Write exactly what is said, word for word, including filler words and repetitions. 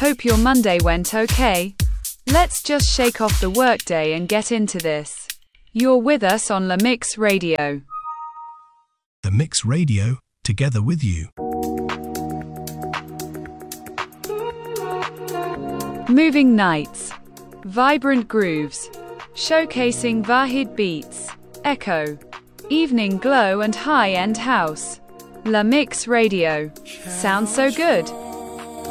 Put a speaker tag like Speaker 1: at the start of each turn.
Speaker 1: Hope your Monday went okay. Let's just shake off the workday and get into this. You're with us on La Mix Radio.
Speaker 2: The Mix Radio, together with you.
Speaker 1: Moving nights. Vibrant grooves. Showcasing Vahid beats. Echo. Evening glow and high-end house. La Mix Radio. Sounds so good.